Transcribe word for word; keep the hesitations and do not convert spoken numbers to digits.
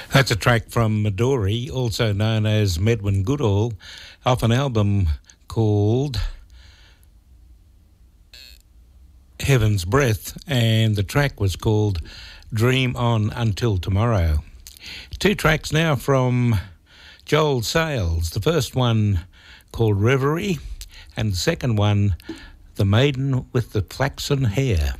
That's a track from Midori, also known as Medwin Goodall, off an album called Heaven's Breath, and the track was called Dream On Until Tomorrow. Two tracks now from Joel Sales. The first one called Reverie, and the second one, The Maiden with the Flaxen Hair.